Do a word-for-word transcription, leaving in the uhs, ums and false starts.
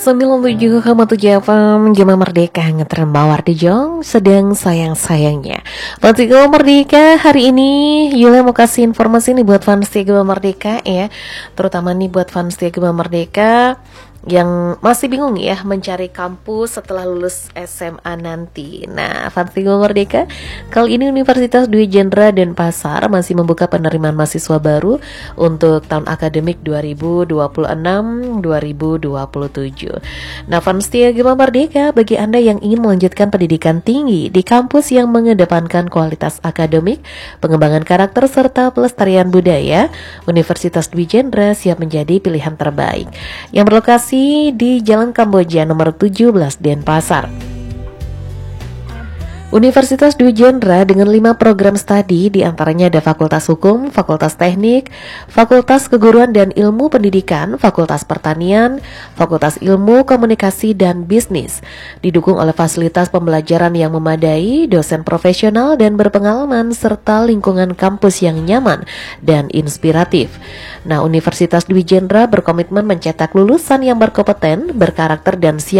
sembilan puluh tujuh koma tujuh F M Jemaah Merdeka ngetren bawar di Jong sedang sayang-sayangnya Fans Merdeka hari ini Yula mau kasih informasi nih buat fans Gema Merdeka ya, terutama nih buat fans Gema Merdeka yang masih bingung ya mencari kampus setelah lulus S M A nanti. Nah, fans Gema Merdeka, kali ini Universitas Dwi Jendra Denpasar masih membuka penerimaan mahasiswa baru untuk tahun akademik dua ribu dua puluh enam dua ribu dua puluh tujuh. Nah, fans Gema Merdeka, bagi Anda yang ingin melanjutkan pendidikan tinggi di kampus yang mengedepankan kualitas akademik, pengembangan karakter serta pelestarian budaya, Universitas Dwi Jendra siap menjadi pilihan terbaik yang berlokasi di Jalan Kamboja nomor tujuh belas Denpasar. Universitas Dwi Jendra dengan lima program studi, diantaranya ada Fakultas Hukum, Fakultas Teknik, Fakultas Keguruan dan Ilmu Pendidikan, Fakultas Pertanian, Fakultas Ilmu Komunikasi dan Bisnis, didukung oleh fasilitas pembelajaran yang memadai, dosen profesional dan berpengalaman, serta lingkungan kampus yang nyaman dan inspiratif. Nah, Universitas Dwi Jendra berkomitmen mencetak lulusan yang berkompeten, berkarakter dan siap